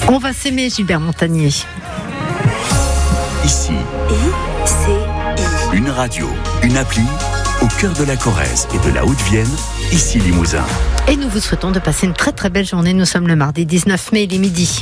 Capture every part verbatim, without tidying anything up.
On va s'aimer, Gilbert Montagnier. Ici, I C I. une radio, une appli, au cœur de la Corrèze et de la Haute-Vienne, ici Limousin. Et nous vous souhaitons de passer une très très belle journée. Nous sommes le mardi dix-neuf mai, il est midi.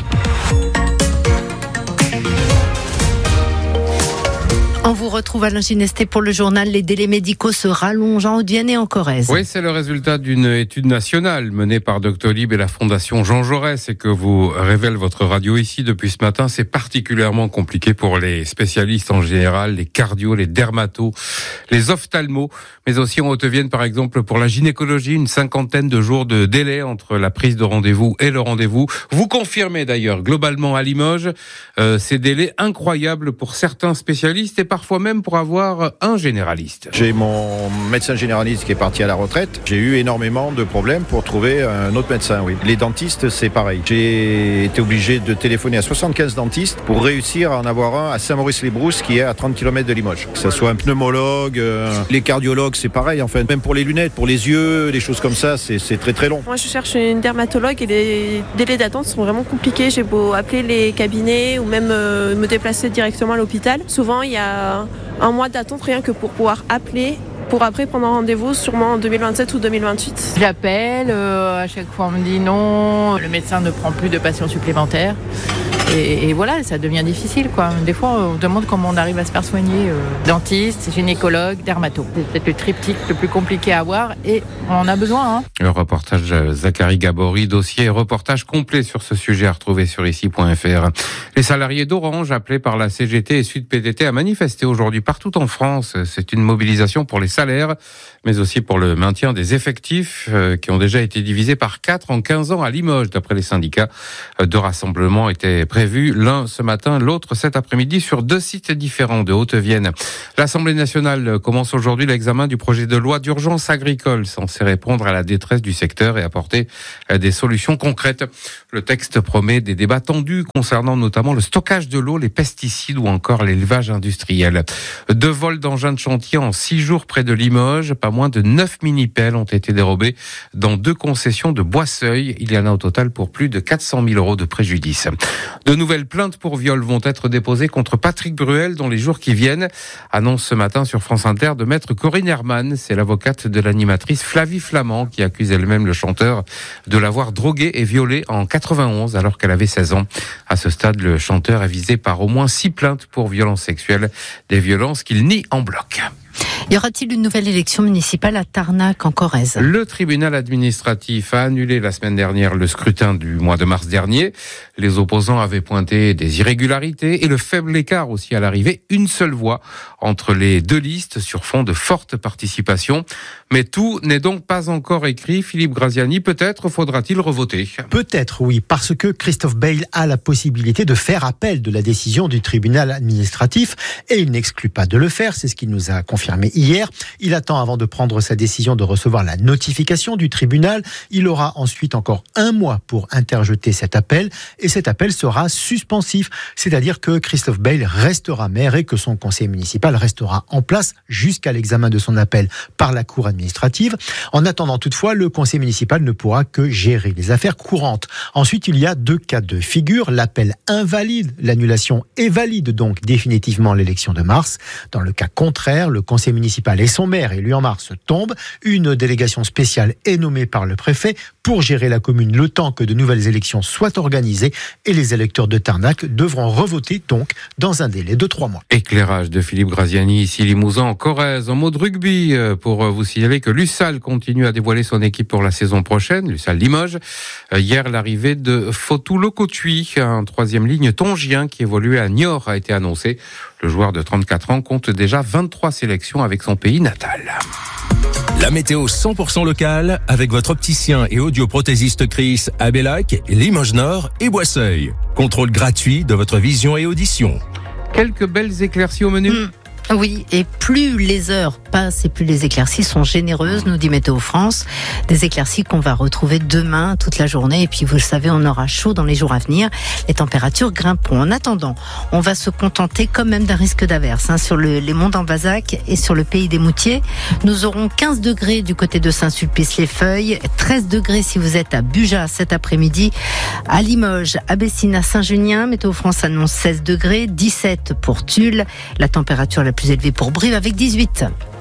On vous retrouve à l'Inginesté pour le journal. Les délais médicaux se rallongent en Haute-Vienne et en Corrèze. Oui, c'est le résultat d'une étude nationale menée par Doctolib et la Fondation Jean Jaurès et que vous révèle votre radio ici depuis ce matin. C'est particulièrement compliqué pour les spécialistes en général, les cardio, les dermatos, les ophtalmos, mais aussi en Haute-Vienne par exemple pour la gynécologie, une cinquantaine de jours de délai entre la prise de rendez-vous et le rendez-vous. Vous confirmez d'ailleurs globalement à Limoges euh, ces délais incroyables pour certains spécialistes et parfois même pour avoir un généraliste. J'ai mon médecin généraliste qui est parti à la retraite. J'ai eu énormément de problèmes pour trouver un autre médecin, oui. Les dentistes, c'est pareil. J'ai été obligé de téléphoner à soixante-quinze dentistes pour réussir à en avoir un à Saint-Maurice-les-Brousses qui est à trente kilomètres de Limoges. Que ce soit un pneumologue, euh, les cardiologues, c'est pareil en fait. Même pour les lunettes, pour les yeux, des choses comme ça, c'est, c'est très très long. Moi, je cherche une dermatologue et les délais d'attente sont vraiment compliqués. J'ai beau appeler les cabinets ou même euh, me déplacer directement à l'hôpital. Souvent, il y a un mois d'attente rien que pour pouvoir appeler pour après prendre un rendez-vous sûrement en deux mille vingt-sept ou deux mille vingt-huit. J'appelle, euh, à chaque fois on me dit non, le médecin ne prend plus de patients supplémentaires. Et, et voilà, ça devient difficile, quoi. Des fois, on demande comment on arrive à se faire soigner. Euh, dentiste, gynécologue, dermato. C'est peut-être le triptyque le plus compliqué à avoir et on en a besoin. Hein. Le reportage Zachary Gabory, dossier et reportage complet sur ce sujet à retrouver sur ici point f r. Les salariés d'Orange, appelés par la C G T et Sud P T T, à manifester aujourd'hui partout en France. C'est une mobilisation pour les salaires, mais aussi pour le maintien des effectifs euh, qui ont déjà été divisés par quatre en quinze ans à Limoges, d'après les syndicats. Deux rassemblements étaient prévu, l'un ce matin, l'autre cet après-midi sur deux sites différents de Haute-Vienne. L'Assemblée nationale commence aujourd'hui l'examen du projet de loi d'urgence agricole censé répondre à la détresse du secteur et apporter des solutions concrètes. Le texte promet des débats tendus concernant notamment le stockage de l'eau, les pesticides ou encore l'élevage industriel. Deux vols d'engins de chantier en six jours près de Limoges. Pas moins de neuf mini-pelles ont été dérobées dans deux concessions de Boisseuil. Il y en a au total pour plus de quatre cent mille euros de préjudice. De nouvelles plaintes pour viol vont être déposées contre Patrick Bruel dans les jours qui viennent. Annonce ce matin sur France Inter de maître Corinne Herman. C'est l'avocate de l'animatrice Flavie Flamand qui accuse elle-même le chanteur de l'avoir drogué et violé en quatre-vingt-onze alors qu'elle avait seize ans. À ce stade, le chanteur est visé par au moins six plaintes pour violences sexuelles, des violences qu'il nie en bloc. Y aura-t-il une nouvelle élection municipale à Tarnac en Corrèze ? Le tribunal administratif a annulé la semaine dernière le scrutin du mois de mars dernier. Les opposants avaient pointé des irrégularités et le faible écart aussi à l'arrivée, une seule voix entre les deux listes sur fond de forte participation. Mais tout n'est donc pas encore écrit. Philippe Graziani, peut-être faudra-t-il revoter ? Peut-être, oui, parce que Christophe Bayle a la possibilité de faire appel de la décision du tribunal administratif et il n'exclut pas de le faire, c'est ce qu'il nous a confirmé hier. Il attend avant de prendre sa décision de recevoir la notification du tribunal. Il aura ensuite encore un mois pour interjeter cet appel et cet appel sera suspensif, c'est-à-dire que Christophe Bayle restera maire et que son conseil municipal restera en place jusqu'à l'examen de son appel par la cour administrative. En attendant toutefois, le conseil municipal ne pourra que gérer les affaires courantes. Ensuite, il y a deux cas de figure. L'appel invalide l'annulation et valide donc définitivement l'élection de mars. Dans le cas contraire, le conseil municipal et son maire élu en mars tombent. Une délégation spéciale est nommée par le préfet pour gérer la commune le temps que de nouvelles élections soient organisées et les électeurs de Tarnac devront revoter donc dans un délai de trois mois. Éclairage de Philippe Graziani, ici Limousin en Corrèze. En mot de rugby, pour vous signaler que l'Ussal continue à dévoiler son équipe pour la saison prochaine, l'Ussal Limoges. Hier, l'arrivée de Fotou Lokotui, un troisième ligne tongien qui évoluait à Niort, a été annoncée. Le joueur de trente-quatre ans compte déjà vingt-trois sélections avec son pays natal. La météo cent pour cent locale avec votre opticien et audioprothésiste Chris à Bellac, Limoges Nord et Boisseuil. Contrôle gratuit de votre vision et audition. Quelques belles éclaircies au menu. Mmh. Oui, et plus les heures passez plus les éclaircies sont généreuses, nous dit Météo France. Des éclaircies qu'on va retrouver demain toute la journée. Et puis vous le savez, on aura chaud dans les jours à venir. Les températures grimperont. En attendant, on va se contenter quand même d'un risque d'averse hein, sur le, les monts d'Ambazac et sur le pays des Moutiers. Nous aurons quinze degrés du côté de Saint-Sulpice-les-Feuilles, treize degrés si vous êtes à Bujas cet après-midi, à Limoges, à Bessines, à Saint-Junien. Météo France annonce seize degrés, dix-sept pour Tulle. La température la plus élevée pour Brive avec dix-huit.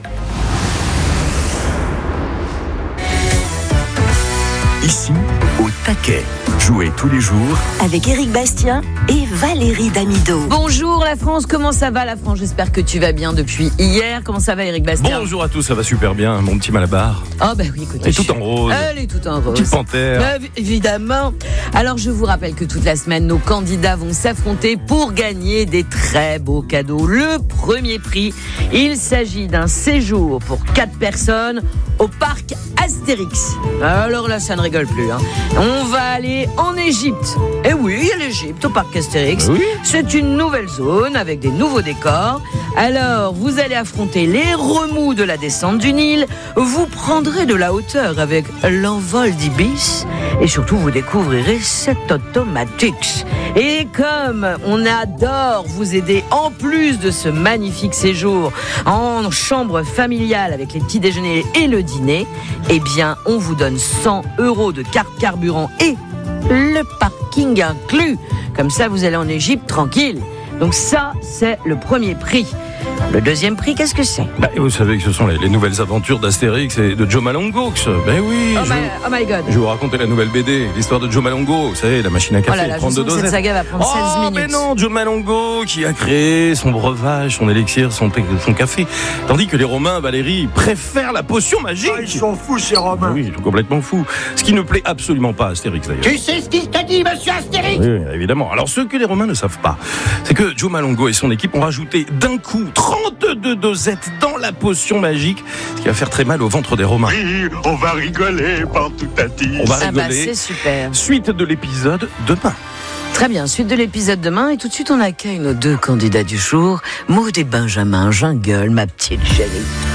Ici, au taquet. Jouez tous les jours avec Éric Bastien et Valérie Damido. Bonjour la France, comment ça va la France? J'espère que tu vas bien depuis hier. Comment ça va Éric Bastien? Bonjour à tous, ça va super bien, mon petit Malabar. Oh bah oui, écoutez. Elle est tout en rose. Elle est tout en rose. Petite panthère. Bah, évidemment. Alors je vous rappelle que toute la semaine, nos candidats vont s'affronter pour gagner des très beaux cadeaux. Le premier prix, il s'agit d'un séjour pour quatre personnes au parc Astérix. Alors là, ça ne rigole plus. Hein. On va aller en Égypte. Et oui, il y a l'Égypte au parc Astérix. Oui. C'est une nouvelle zone avec des nouveaux décors. Alors, vous allez affronter les remous de la descente du Nil. Vous prendrez de la hauteur avec l'envol d'Ibis. Et surtout, vous découvrirez cet Automatix. Et comme on adore vous aider en plus de ce magnifique séjour en chambre familiale avec les petits déjeuners et le dîner, eh bien, on vous donne cent euros de carte carburant et le parking inclus. Comme ça, vous allez en Égypte tranquille. Donc ça, c'est le premier prix. Le deuxième prix, qu'est-ce que c'est? Bah, vous savez que ce sont les, les nouvelles aventures d'Astérix et de Joe Malongo. Ben oui. Oh, je, my, oh my God. Je vais vous raconter la nouvelle B D, l'histoire de Joe Malongo. Vous savez, la machine à café. Oh là là, prendre je de sens que cette saga va prendre oh, seize minutes. Mais non, Joe Malongo qui a créé son breuvage, son élixir, son, son café. Tandis que les Romains, Valérie, préfèrent la potion magique. Oh, ils sont fous, ces Romains. Oui, ils sont complètement fous. Ce qui ne plaît absolument pas à Astérix, d'ailleurs. Tu sais ce qu'il t'a dit, monsieur Astérix? Oui, évidemment. Alors, ce que les Romains ne savent pas, c'est que Joe Malongo et son équipe ont rajouté d'un coup trente-deux dosettes dans la potion magique, ce qui va faire très mal au ventre des Romains. Oui, on va rigoler par tout à dit. On va ah rigoler. Bah, c'est super. Suite de l'épisode demain. Très bien, suite de l'épisode demain. Et tout de suite, on accueille nos deux candidats du jour, Maud et Benjamin. Jungle, ma petite chérie.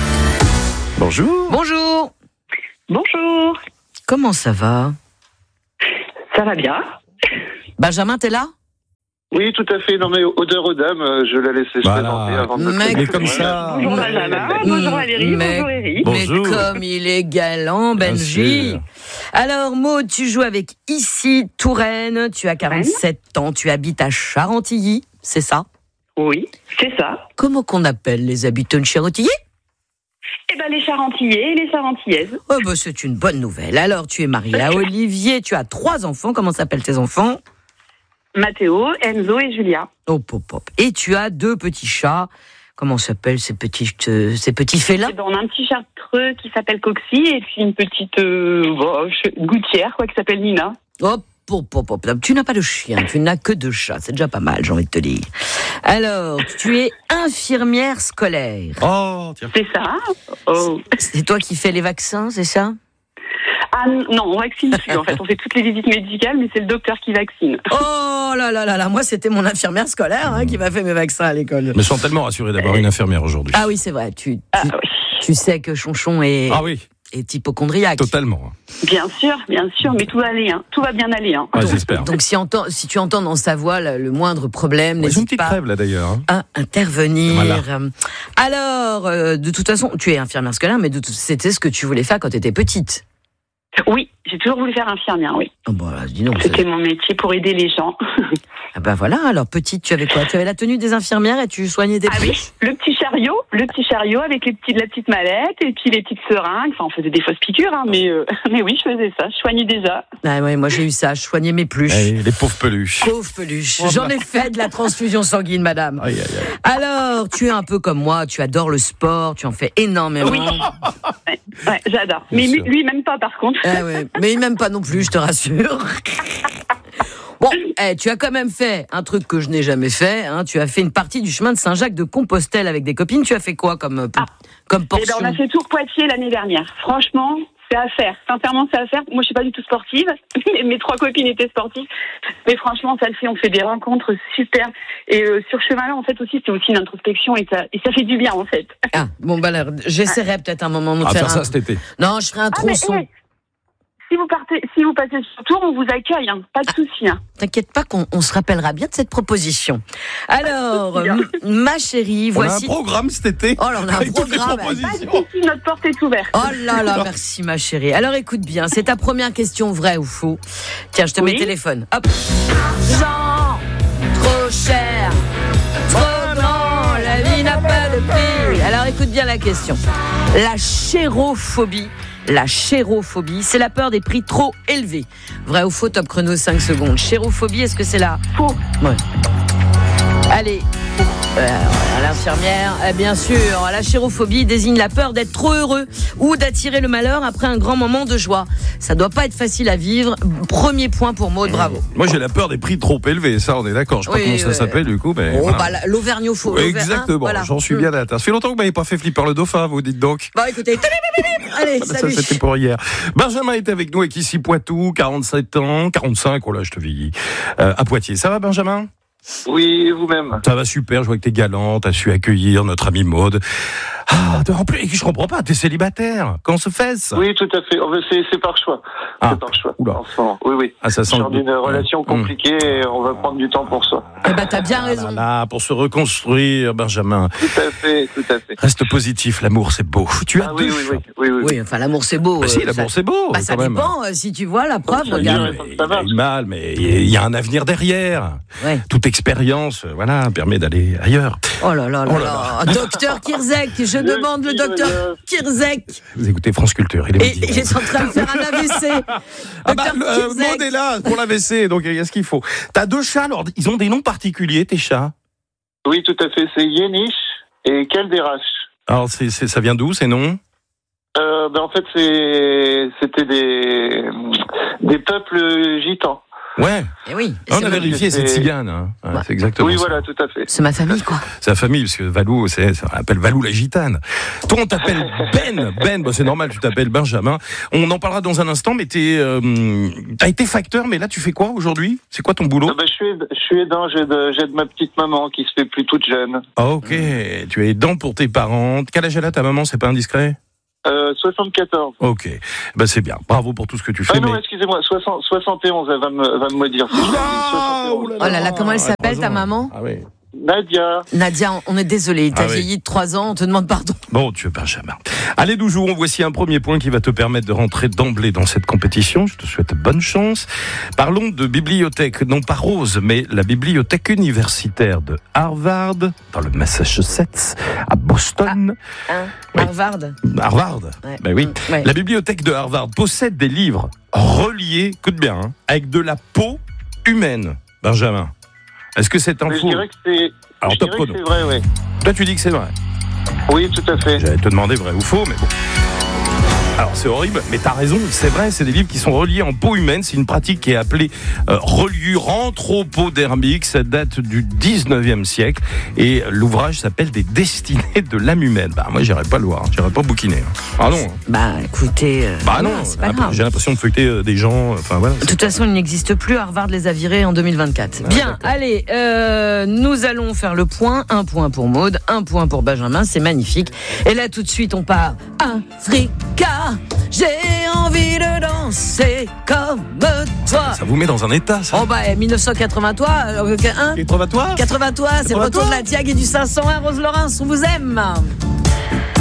Bonjour. Bonjour. Bonjour. Comment ça va? Ça va bien. Benjamin, t'es là? Oui, tout à fait. Non, mais odeur aux dames, je la laissais se voilà. présenter avant de me Mais présenter. comme ça. Bonjour Benjamin, bonjour Valérie, mais, bonjour Eric. Mais Bonjour. comme il est galant, Benji. Alors, Maud, tu joues avec Ici Touraine, tu as quarante-sept ans, tu habites à Charentilly, c'est ça? Oui, c'est ça. Comment qu'on appelle les habitants de Charentilly? Eh ben, les Charentillais et les Charentillaises. Oh, bah, c'est une bonne nouvelle. Alors, tu es mariée à Olivier, tu as trois enfants, comment s'appellent tes enfants? Mathéo, Enzo et Julia. Oh, pop, pop. Et tu as deux petits chats. Comment s'appellent ces petits, euh, ces petits félins? Eh ben, on a un petit chartreux qui s'appelle Coxy et puis une petite euh, oh, gouttière quoi, qui s'appelle Nina. Oh, pop, pop, pop. Tu n'as pas de chien, tu n'as que deux chats. C'est déjà pas mal, j'ai envie de te dire. Alors, tu es infirmière scolaire. Oh, tiens. C'est ça. Oh. C'est toi qui fais les vaccins, c'est ça? Ah non, on vaccine plus en fait. On fait toutes les visites médicales, mais c'est le docteur qui vaccine. Oh là là là là, moi c'était mon infirmière scolaire hein, qui m'a fait mes vaccins à l'école. Je me sens tellement rassuré d'avoir une infirmière aujourd'hui. Ah oui, c'est vrai. Tu, tu, Ah, oui. tu sais que Chonchon est, Ah oui, est hypochondriaque. totalement. Bien sûr, bien sûr, mais tout va aller, hein. Tout va bien aller. Hein. Ouais, Donc, j'espère. donc si, entend, si tu entends dans sa voix le, le moindre problème, Ouais, j'ai une n'hésite petite pas crève là d'ailleurs. hein. à intervenir. Voilà. Alors, euh, de toute façon, tu es infirmière scolaire, mais de tout, c'était ce que tu voulais faire quand tu étais petite. Oui, j'ai toujours voulu faire infirmière, oui. Oh bah, dis donc, C'était c'est- mon métier pour aider les gens. Ah bah voilà, alors petite, tu avais quoi? Tu avais la tenue des infirmières et tu soignais des Ah oui, proches? le petit chariot, le petit chariot avec les petits, la petite mallette et puis les petites seringues. Enfin, on faisait des fausses piqûres, hein, mais, euh, mais oui, je faisais ça. Je soignais déjà. Ah ouais, moi j'ai eu ça, je soignais mes pluches. Eh, les pauvres peluches. Pauvre peluche. J'en ai fait de la transfusion sanguine, madame. Aïe, aïe, aïe. Alors, tu es un peu comme moi, tu adores le sport, tu en fais énormément. Oui. Ouais, ouais, j'adore. Mais Bien lui, sûr. lui, même pas, par contre. Ah ouais, mais même pas non plus, je te rassure. Bon, eh, tu as quand même fait un truc que je n'ai jamais fait. Hein. Tu as fait une partie du chemin de Saint-Jacques de Compostelle avec des copines. Tu as fait quoi comme, euh, Ah. comme Eh ben, portion? on a fait Tours Poitiers l'année dernière. Franchement, c'est à faire. Sincèrement, c'est à faire. Moi, je suis pas du tout sportive. Mes trois copines étaient sportives. Mais franchement, ça le fait. On fait des rencontres super. Et euh, sur ce chemin-là, en fait, aussi, c'est aussi une introspection et ça, et ça fait du bien, en fait. Ah, bon, bah alors, j'essaierai peut-être un moment de On va faire, faire un... ça cet été. Non, je ferai un Ah, tronçon. mais, hey, si vous partez, si vous passez sur tour, on vous accueille, hein. Pas de souci. Hein. T'inquiète pas qu'on on se rappellera bien de cette proposition. Alors, m- ma chérie, voici... On a un programme cet été. Oh là, on a un avec toutes les programme. propositions. Pas de souci, notre porte est ouverte. Oh là là, merci ma chérie. Alors écoute bien, c'est ta première question, vrai ou faux. Tiens, je te Oui. mets le téléphone. Hop. Argent, trop cher, trop grand, la vie n'a pas de prix. Alors écoute bien la question. La chérophobie, la chérophobie, c'est la peur des prix trop élevés. Vrai ou faux, top chrono cinq secondes. Chérophobie, est-ce que c'est la... Faux. Ouais. Allez, euh, l'infirmière, euh, bien sûr, la chérophobie désigne la peur d'être trop heureux ou d'attirer le malheur après un grand moment de joie. Ça doit pas être facile à vivre. Premier point pour Maud, bravo. Moi, j'ai la peur des prix trop élevés, ça, on est d'accord. Je sais Oui, pas comment ça ouais. s'appelle du coup, mais. Oh, voilà. bah, la- l'auvergnophobie. Exactement, Voilà. j'en suis bien atteint. Ça fait longtemps que vous m'avez pas fait flipper le dauphin, vous dites donc. Bon, écoutez, allez, Ça, salut. c'était pour hier. Benjamin est avec nous, avec ici Poitou, quarante-sept ans, quarante-cinq, oh là, je te vieillis, euh, à Poitiers. Ça va, Benjamin? Oui, vous-même. Ça va super, je vois que t'es galant, t'as su accueillir notre amie Maud. Ah, en plus, je comprends pas, t'es célibataire. Comment se fait ça? Oui, tout à fait. Oh, ben, c'est, c'est par choix. Ah. C'est par choix. Oula. En ce moment. Oui, oui. Ah, ça sent Genre le- d'une relation Ouais. compliquée et on va prendre du temps pour soi. Eh ben, t'as bien raison. Là, pour se reconstruire, Benjamin. Tout à fait, tout à fait. Reste positif, l'amour c'est beau. Tu as Ah deux oui, oui, chats. oui, oui, oui. Oui, enfin, l'amour c'est beau. Bah si, euh, l'amour ça- c'est beau, Bah, ça quand même. dépend, euh, si tu vois la preuve, Ça regarde. dépend. Il ça y a marche. eu mal, mais il y a un avenir derrière. Ouais. Toute expérience, euh, voilà, permet d'aller ailleurs. Oh là là là Oh là là. Docteur Kirzek, je demande le docteur Kirzek. Vous écoutez France Culture, il est Et midi. il est en train de faire un A V C. Ah bah, Docteur le, euh, Kirzek. Maud est là pour l'A V C, donc il y a ce qu'il faut. T'as deux chats, alors ils ont des noms particuliers, tes chats? Oui, tout à fait. C'est Yéniche et Calderache. Alors c'est, c'est, ça vient d'où ces noms? Euh, ben, en fait, c'est, c'était des, des peuples gitans. Ouais. Eh oui. On c'est a ma- vérifié, c'est tzigane. Hein. Ouais, Bah. c'est exactement Oui, ça. voilà, tout à fait. C'est ma famille, quoi. C'est la famille, parce que Valou, c'est, ça appelle Valou la gitane. Toi, on t'appelle Ben. Ben, bah, c'est normal, tu t'appelles Benjamin. On en parlera dans un instant, mais t'es, euh, t'as été facteur, mais là, tu fais quoi aujourd'hui? C'est quoi ton boulot? Ah ben, je suis, aid- je suis aidant, j'aide, j'aide ma petite maman qui se fait plus toute jeune. Ah, ok. Tu es aidant pour tes parents. Quel âge elle a ta maman? C'est pas indiscret? Euh, soixante-quatorze. Ok. Bah, c'est bien. Bravo pour tout ce que tu fais. Ah non, mais... excusez-moi, soixante, soixante et onze, elle va me, va me dire. Si je dis soixante et onze. Oh là là, comment elle s'appelle, ta maman? Ah oui. Nadia. Nadia, on est désolé, t'as Ah oui. vieilli de trois ans, on te demande pardon. Bon, tu es Benjamin. Allez, nous jouons. Voici un premier point qui va te permettre de rentrer d'emblée dans cette compétition. Je te souhaite bonne chance. Parlons de bibliothèque, non pas Rose, mais la bibliothèque universitaire de Harvard, dans le Massachusetts, à Boston. Hein, Oui. Harvard. Harvard. Ouais. Ben oui. Ouais. La bibliothèque de Harvard possède des livres reliés, écoute bien, hein, avec de la peau humaine. Benjamin, est-ce que cette Mais je info... dirais que c'est, Alors, je top dirais que chrono. c'est vrai, oui. Toi, tu dis que c'est vrai. Oui, tout à fait. J'allais te demander vrai ou faux, mais bon. Alors c'est horrible, mais t'as raison, c'est vrai, c'est des livres qui sont reliés en peau humaine, c'est une pratique qui est appelée euh, reliure anthropodermique, ça date du dix-neuvième siècle, et l'ouvrage s'appelle Des destinées de l'âme humaine. Bah moi j'irais pas le voir, j'irais pas bouquiner. Hein. Ah non. Bah écoutez, euh, Bah voilà, non, c'est pas grave. j'ai l'impression de feuilleter euh, des gens, enfin voilà. De toute façon, il n'existe plus. Harvard les a virés en deux mille vingt-quatre. Ah, Bien, d'accord. allez, euh, nous allons faire le point. Un point pour Maud, un point pour Benjamin. C'est magnifique. Et là, tout de suite, on part. Africa, j'ai envie de danser comme toi. Ça vous met dans un état, ça. Oh bah, eh, mille neuf cent quatre-vingts, toi, euh, hein quatre-vingts toi quatre-vingts, toi, c'est le quatre-vingts retour de la Diag et du cinq cent un. Rose Laurence, on vous aime.